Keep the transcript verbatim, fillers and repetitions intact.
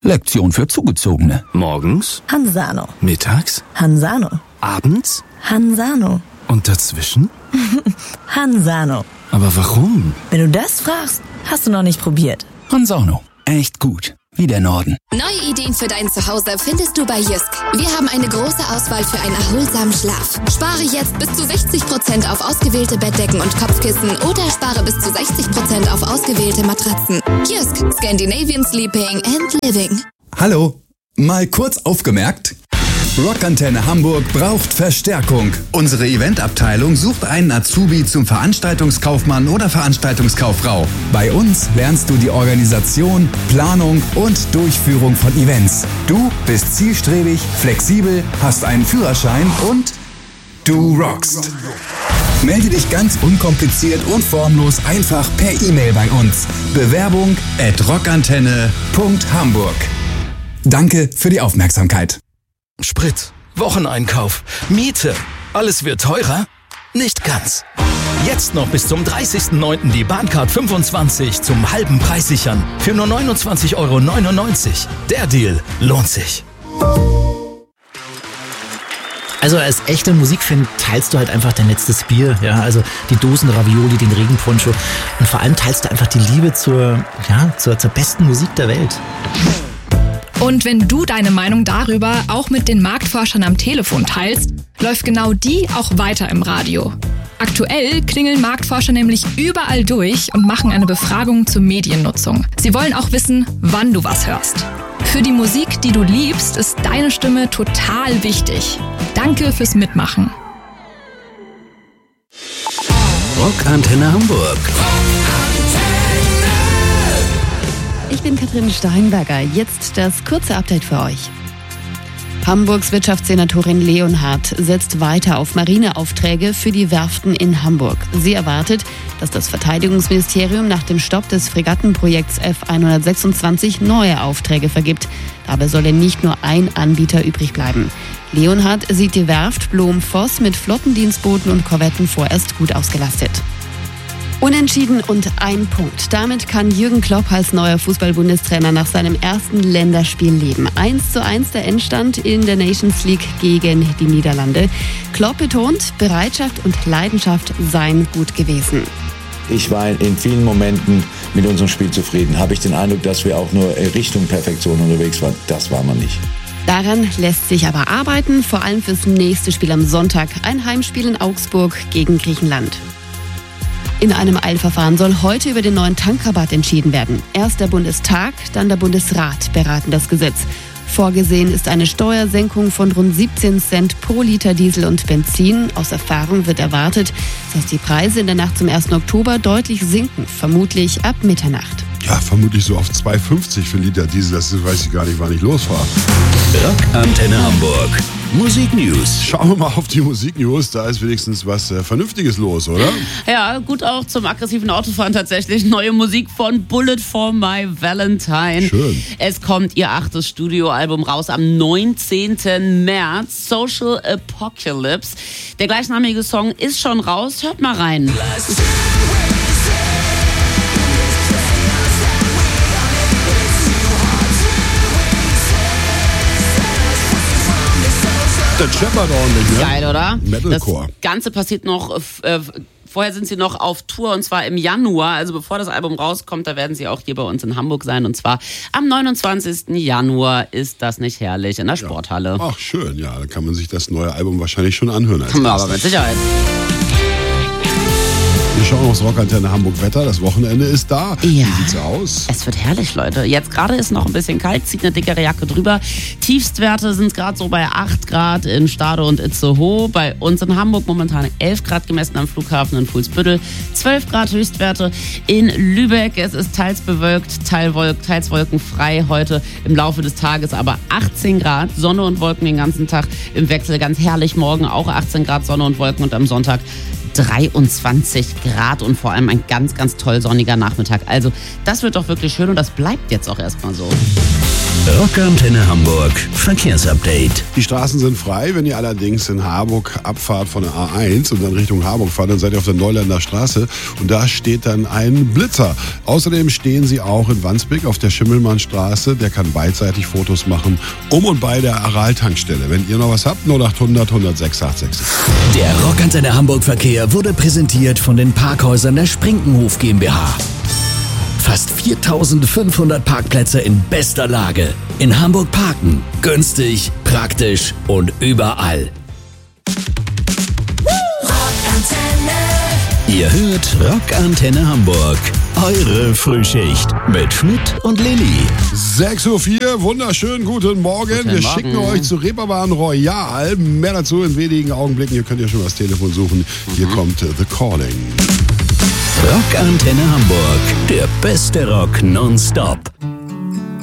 Lektion für Zugezogene. Morgens? Hanzano. Mittags? Hanzano. Abends? Hanzano. Und dazwischen? Hanzano. Aber warum? Wenn du das fragst, hast du noch nicht probiert. Hanzano. Echt gut. Wie der Norden. Neue Ideen für dein Zuhause findest du bei Jysk. Wir haben eine große Auswahl für einen erholsamen Schlaf. Spare jetzt bis zu sechzig Prozent auf ausgewählte Bettdecken und Kopfkissen oder spare bis zu sechzig Prozent auf ausgewählte Matratzen. Jysk. Scandinavian Sleeping and Living. Hallo. Mal kurz aufgemerkt. Rockantenne Hamburg braucht Verstärkung. Unsere Eventabteilung sucht einen Azubi zum Veranstaltungskaufmann oder Veranstaltungskauffrau. Bei uns lernst du die Organisation, Planung und Durchführung von Events. Du bist zielstrebig, flexibel, hast einen Führerschein und du rockst. Melde dich ganz unkompliziert und formlos einfach per E-Mail bei uns. Bewerbung at rockantenne punkt hamburg. Danke für die Aufmerksamkeit. Sprit, Wocheneinkauf, Miete. Alles wird teurer? Nicht ganz. Jetzt noch bis zum dreißigsten neunten die Bahncard fünfundzwanzig zum halben Preis sichern. Für nur neunundzwanzig Euro neunundneunzig. Der Deal lohnt sich. Also als echter Musikfan teilst du halt einfach dein letztes Bier, ja, also die Dosen Ravioli, den Regenponcho und vor allem teilst du einfach die Liebe zur, ja, zur, zur besten Musik der Welt. Und wenn du deine Meinung darüber auch mit den Marktforschern am Telefon teilst, läuft genau die auch weiter im Radio. Aktuell klingeln Marktforscher nämlich überall durch und machen eine Befragung zur Mediennutzung. Sie wollen auch wissen, wann du was hörst. Für die Musik, die du liebst, ist deine Stimme total wichtig. Danke fürs Mitmachen. Rockantenne Hamburg. Ich bin Katrin Steinberger. Jetzt das kurze Update für euch. Hamburgs Wirtschaftssenatorin Leonhardt setzt weiter auf Marineaufträge für die Werften in Hamburg. Sie erwartet, dass das Verteidigungsministerium nach dem Stopp des Fregattenprojekts F hundertsechsundzwanzig neue Aufträge vergibt. Dabei solle nicht nur ein Anbieter übrig bleiben. Leonhardt sieht die Werft Blom-Voss mit Flottendienstbooten und Korvetten vorerst gut ausgelastet. Unentschieden und ein Punkt. Damit kann Jürgen Klopp als neuer Fußball-Bundestrainer nach seinem ersten Länderspiel leben. eins zu eins der Endstand in der Nations League gegen die Niederlande. Klopp betont, Bereitschaft und Leidenschaft seien gut gewesen. Ich war in vielen Momenten mit unserem Spiel zufrieden. Habe ich den Eindruck, dass wir auch nur Richtung Perfektion unterwegs waren? Das war man nicht. Daran lässt sich aber arbeiten, vor allem fürs nächste Spiel am Sonntag. Ein Heimspiel in Augsburg gegen Griechenland. In einem Eilverfahren soll heute über den neuen Tankrabatt entschieden werden. Erst der Bundestag, dann der Bundesrat beraten das Gesetz. Vorgesehen ist eine Steuersenkung von rund siebzehn Cent pro Liter Diesel und Benzin. Aus Erfahrung wird erwartet, dass die Preise in der Nacht zum ersten Oktober deutlich sinken, vermutlich ab Mitternacht. Ja, vermutlich so auf zwei fünfzig für Liter Diesel, das weiß ich gar nicht, wann ich losfahre. Rockantenne Hamburg. Musik News. Schauen wir mal auf die Musik News, da ist wenigstens was äh, Vernünftiges los, oder? Ja, gut auch zum aggressiven Autofahren tatsächlich. Neue Musik von Bullet for My Valentine. Schön. Es kommt ihr achtes Studioalbum raus am neunzehnten März, Social Apocalypse. Der gleichnamige Song ist schon raus, hört mal rein. Der scheppert ordentlich, ne? Geil, oder? Metalcore. Das Ganze passiert noch, äh, vorher sind sie noch auf Tour und zwar im Januar, also bevor das Album rauskommt, da werden sie auch hier bei uns in Hamburg sein und zwar am neunundzwanzigsten Januar. Ist das nicht herrlich in der Sporthalle? Ja. Ach schön, ja, da kann man sich das neue Album wahrscheinlich schon anhören. Als aber mit Sicherheit. Wir schauen aufs Rockantenne Hamburg Wetter. Das Wochenende ist da. Ja. Wie sieht's aus? Es wird herrlich, Leute. Jetzt gerade ist noch ein bisschen kalt, zieht eine dickere Jacke drüber. Tiefstwerte sind gerade so bei acht Grad in Stade und Itzehoe. Bei uns in Hamburg momentan elf Grad gemessen am Flughafen in Fuhlsbüttel. zwölf Grad Höchstwerte in Lübeck. Es ist teils bewölkt, teils, wolk, teils wolkenfrei heute im Laufe des Tages. Aber achtzehn Grad, Sonne und Wolken den ganzen Tag im Wechsel. Ganz herrlich. Morgen auch achtzehn Grad Sonne und Wolken und am Sonntag dreiundzwanzig Grad und vor allem ein ganz, ganz toll sonniger Nachmittag. Also das wird doch wirklich schön und das bleibt jetzt auch erstmal so. Rockantenne Hamburg Verkehrsupdate. Die Straßen sind frei. Wenn ihr allerdings in Harburg abfahrt von der A eins und dann Richtung Harburg fahrt, dann seid ihr auf der Neuländer Straße und da steht dann ein Blitzer. Außerdem stehen sie auch in Wandsbek auf der Schimmelmannstraße. Der kann beidseitig Fotos machen, um und bei der Aral-Tankstelle. Wenn ihr noch was habt, null acht hundert, hundertsechs, achthundertsechzig. Der Rockantenne Hamburg Verkehr wurde präsentiert von den Parkhäusern der Sprinkenhof GmbH. Fast viertausendfünfhundert Parkplätze in bester Lage. In Hamburg parken. Günstig, praktisch und überall. Ihr hört Rockantenne Hamburg. Eure Frühschicht mit Schmidt und Lilly. sechs Uhr vier, wunderschönen guten Morgen. Guten Wir Morgen. schicken euch zu Reeperbahn Royal. Mehr dazu in wenigen Augenblicken. Ihr könnt ja schon das Telefon suchen. Hier Mhm. kommt The Calling. Rockantenne Hamburg. Der beste Rock nonstop.